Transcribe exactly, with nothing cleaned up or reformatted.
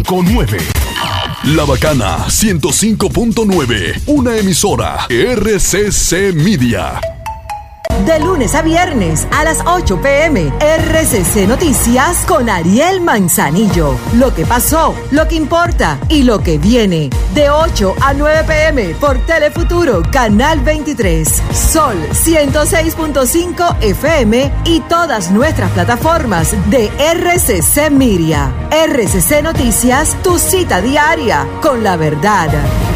cinco nueve. La Bacana ciento cinco punto nueve, una emisora R C C Media. De lunes a viernes a las ocho p m R C C Noticias con Ariel Manzanillo. Lo que pasó, lo que importa y lo que viene. De ocho a nueve p m por Telefuturo, Canal veintitrés, Sol ciento seis punto cinco F M y todas nuestras plataformas de R C C Media. R C C Noticias, tu cita diaria con la verdad.